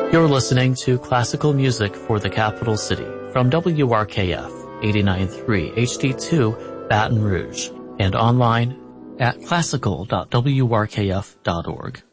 You're listening to classical music for the capital city from WRKF 89.3 HD2 Baton Rouge and online at classical.wrkf.org.